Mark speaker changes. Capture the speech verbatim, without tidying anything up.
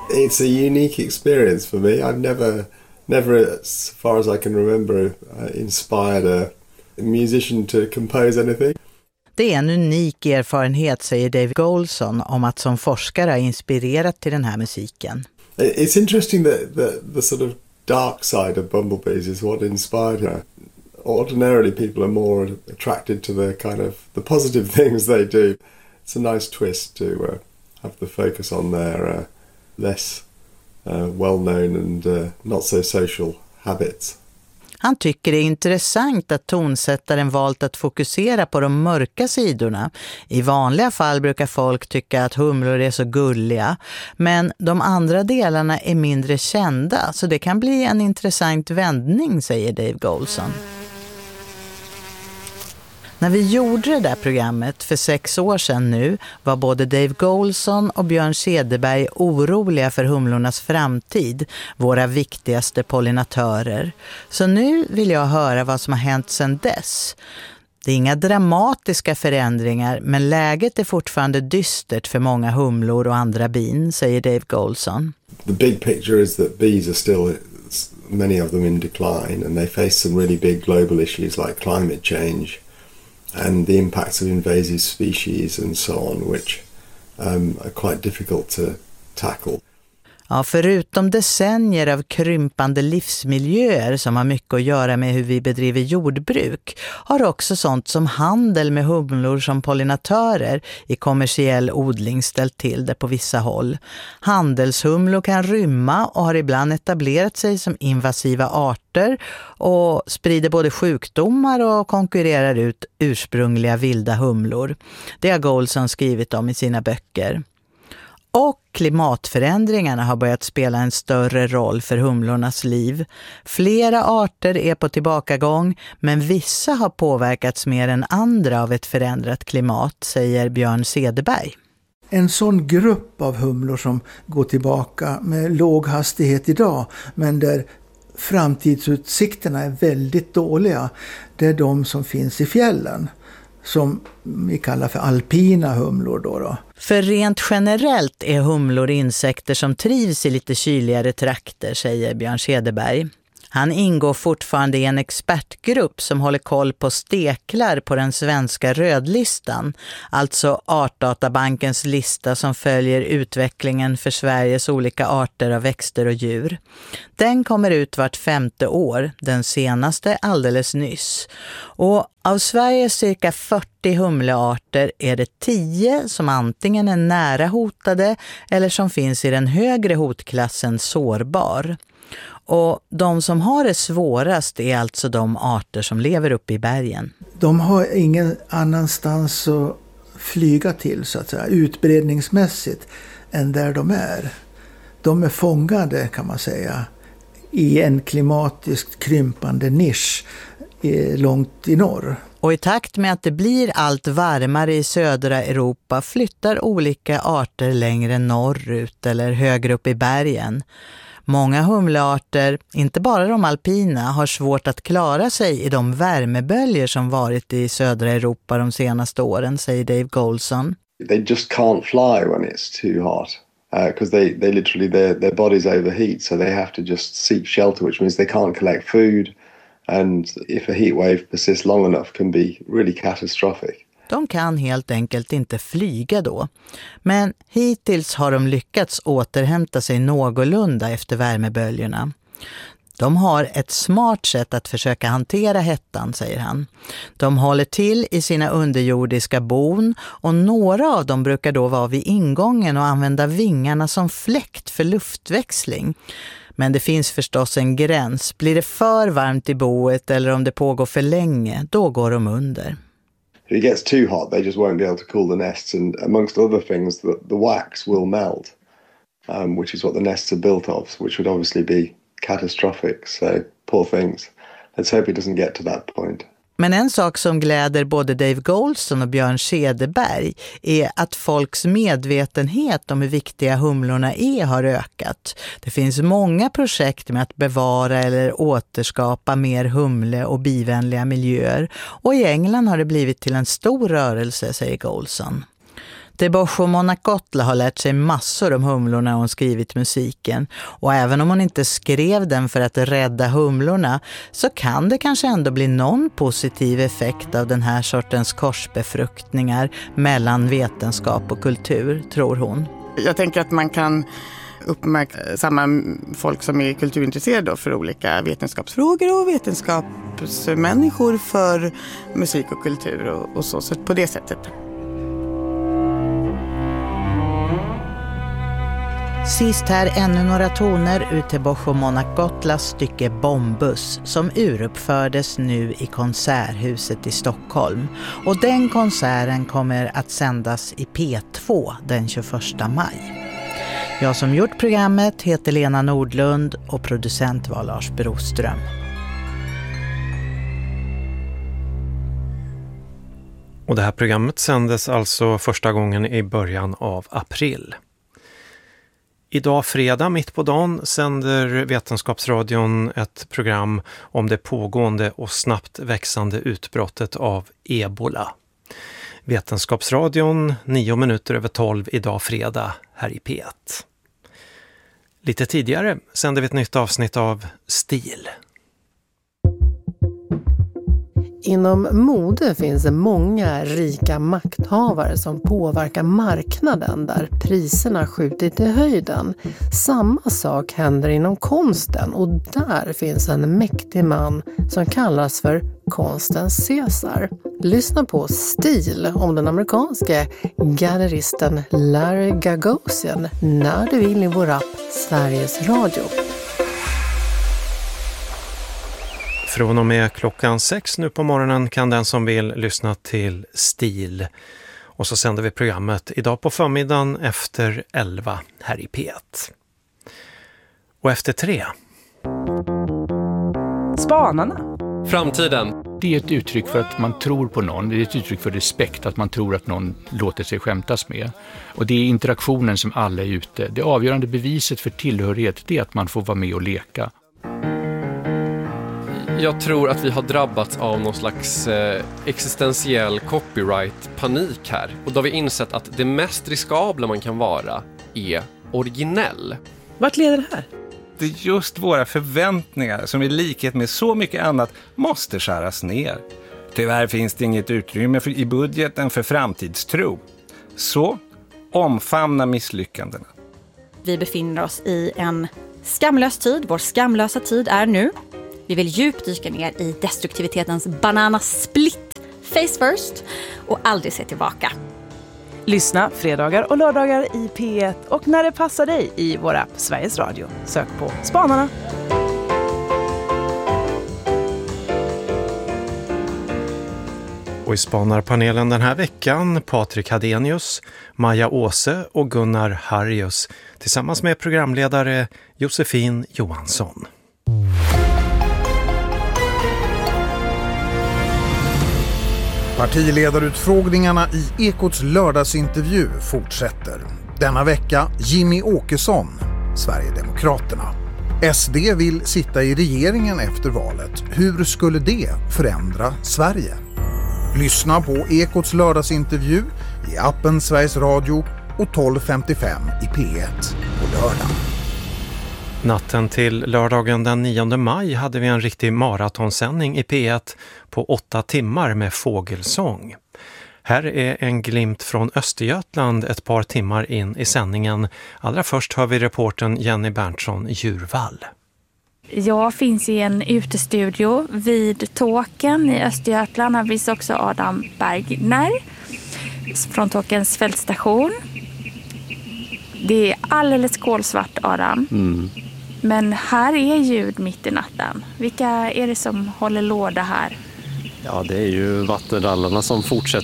Speaker 1: It's a unique experience for me. I've never, never as far as I can remember, uh, inspired a musician to compose anything.
Speaker 2: Det är en unik erfarenhet, säger Dave Goulson, om att som forskare ha inspirerat till den här musiken.
Speaker 1: It's interesting that the, the sort of dark side of bumblebees is what inspired her. Ordinarily people are more attracted to the kind of the positive things they do. It's a nice twist to uh, have the focus on their uh, less uh, well-known and uh, not so social habits.
Speaker 2: Han tycker det är intressant att tonsättaren valt att fokusera på de mörka sidorna. I vanliga fall brukar folk tycka att humlor är så gulliga, men de andra delarna är mindre kända, så det kan bli en intressant vändning, säger Dave Goulson. När vi gjorde det där programmet för sex år sedan nu var både Dave Goulson och Björn Cederberg oroliga för humlornas framtid, våra viktigaste pollinatörer. Så nu vill jag höra vad som har hänt sedan dess. Det är inga dramatiska förändringar, men läget är fortfarande dystert för många humlor och andra bin, säger Dave Goulson.
Speaker 1: The big picture is that bees are still, many of them, in decline, and they face some really big global issues like climate change and the impacts of invasive species and so on, which um, are quite difficult to tackle.
Speaker 2: Ja, förutom decennier av krympande livsmiljöer som har mycket att göra med hur vi bedriver jordbruk, har också sånt som handel med humlor som pollinatörer i kommersiell odling ställt till det på vissa håll. Handelshumlor kan rymma och har ibland etablerat sig som invasiva arter och sprider både sjukdomar och konkurrerar ut ursprungliga vilda humlor. Det har Goulson skrivit om i sina böcker. Och klimatförändringarna har börjat spela en större roll för humlornas liv. Flera arter är på tillbakagång, men vissa har påverkats mer än andra av ett förändrat klimat, säger Björn Cederberg.
Speaker 3: En sån grupp av humlor som går tillbaka med låg hastighet idag, men där framtidsutsikterna är väldigt dåliga, det är de som finns i fjällen, som vi kallar för alpina humlor då då.
Speaker 2: För rent generellt är humlor insekter som trivs i lite kyligare trakter, säger Björn Cederberg. Han ingår fortfarande i en expertgrupp som håller koll på steklar på den svenska rödlistan, alltså Artdatabankens lista som följer utvecklingen för Sveriges olika arter av växter och djur. Den kommer ut vart femte år, den senaste alldeles nyss. Och av Sveriges cirka fyrtio humlearter är det tio som antingen är nära hotade eller som finns i den högre hotklassen sårbar. Och de som har det svårast är alltså de arter som lever uppe i bergen.
Speaker 3: De har ingen annanstans att flyga till, så att säga, utbredningsmässigt än där de är. De är fångade, kan man säga, i en klimatiskt krympande nisch långt i norr.
Speaker 2: Och i takt med att det blir allt varmare i södra Europa flyttar olika arter längre norrut eller högre upp i bergen. Många humlearter, inte bara de alpina, har svårt att klara sig i de värmeböljor som varit i södra Europa de senaste åren, säger Dave Goulson.
Speaker 1: They just can't fly when it's too hot because uh, they, they literally, their, their bodies overheat, so they have to just seek shelter, which means they can't collect food, and if a heat wave persists long enough can be really catastrophic.
Speaker 2: De kan helt enkelt inte flyga då. Men hittills har de lyckats återhämta sig någorlunda efter värmeböljorna. De har ett smart sätt att försöka hantera hettan, säger han. De håller till i sina underjordiska bon och några av dem brukar då vara vid ingången och använda vingarna som fläkt för luftväxling. Men det finns förstås en gräns. Blir det för varmt i boet eller om det pågår för länge, då går de under.
Speaker 1: If it gets too hot, they just won't be able to cool the nests, and amongst other things, the, the wax will melt, um, which is what the nests are built of, which would obviously be catastrophic. So, poor things. Let's hope it doesn't get to that point.
Speaker 2: Men en sak som gläder både Dave Goulson och Björn Cederberg är att folks medvetenhet om hur viktiga humlorna är har ökat. Det finns många projekt med att bevara eller återskapa mer humle- och bivänliga miljöer, och i England har det blivit till en stor rörelse, säger Goulson. Tebogo Monacotla har lärt sig massor om humlorna hon skrivit musiken. Och även om hon inte skrev den för att rädda humlorna så kan det kanske ändå bli någon positiv effekt av den här sortens korsbefruktningar mellan vetenskap och kultur, tror hon.
Speaker 4: Jag tänker att man kan uppmärksamma folk som är kulturintresserade för olika vetenskapsfrågor och vetenskapsmänniskor för musik och kultur och, och så, så på det sättet.
Speaker 2: Sist här ännu några toner ur Tebogo Monacotlas stycke Bombus som uruppfördes nu i Konserthuset i Stockholm. Och den konserten kommer att sändas i P två den tjugoförsta maj. Jag som gjort programmet heter Lena Nordlund och producent var Lars Broström.
Speaker 5: Och det här programmet sändes alltså första gången i början av april. Idag fredag mitt på dagen sänder Vetenskapsradion ett program om det pågående och snabbt växande utbrottet av ebola. Vetenskapsradion nio minuter över tolv idag fredag här i P ett. Lite tidigare sänder vi ett nytt avsnitt av Stil.
Speaker 6: Inom mode finns det många rika makthavare som påverkar marknaden där priserna skjutit i höjden. Samma sak händer inom konsten och där finns en mäktig man som kallas för konstens Caesar. Lyssna på Stil om den amerikanske galleristen Larry Gagosian när du vill i vår app Sveriges Radio.
Speaker 5: Från och med klockan sex nu på morgonen kan den som vill lyssna till Stil. Och så sänder vi programmet idag på förmiddagen efter elva här i P ett. Och efter tre.
Speaker 7: Spanarna.
Speaker 8: Framtiden.
Speaker 9: Det är ett uttryck för att man tror på någon. Det är ett uttryck för respekt, att man tror att någon låter sig skämtas med. Och det är interaktionen som alla är ute. Det avgörande beviset för tillhörighet det är att man får vara med och leka.
Speaker 8: Jag tror att vi har drabbats av någon slags eh, existentiell copyright-panik här. Och då har vi insett att det mest riskabla man kan vara är originell.
Speaker 7: Vart leder det här?
Speaker 10: Det är just våra förväntningar som i likhet med så mycket annat måste skäras ner. Tyvärr finns det inget utrymme för, i budgeten för framtidstro. Så omfamna misslyckandena.
Speaker 11: Vi befinner oss i en skamlös tid. Vår skamlösa tid är nu. Vi vill djupdyka ner i destruktivitetens banana split face first och aldrig se tillbaka.
Speaker 7: Lyssna fredagar och lördagar i P ett och när det passar dig i vår app Sveriges Radio. Sök på Spanarna.
Speaker 5: Och i spanarpanelen den här veckan Patrik Hadenius, Maja Åse och Gunnar Harrius tillsammans med programledare Josefin Johansson.
Speaker 12: Partiledarutfrågningarna i Ekots lördagsintervju fortsätter. Denna vecka Jimmy Åkesson, Sverigedemokraterna. S D vill sitta i regeringen efter valet. Hur skulle det förändra Sverige? Lyssna på Ekots lördagsintervju i appen Sveriges Radio och tolv femtiofem i P ett på lördag.
Speaker 5: Natten till lördagen den nionde maj hade vi en riktig maratonsändning i P ett på åtta timmar med fågelsång. Här är en glimt från Östergötland ett par timmar in i sändningen. Allra först hör vi reportern Jenny Berntsson Djurvall.
Speaker 13: Jag finns i en utestudio vid Tåken i Östergötland. Här finns också Adam Bergner från Tåkens fältstation. Det är alldeles kolsvart, Adam. Mm. Men här är ljud mitt i natten. Vilka är det som håller låda här?
Speaker 14: Ja, det är ju vattenrallarna som fortsätter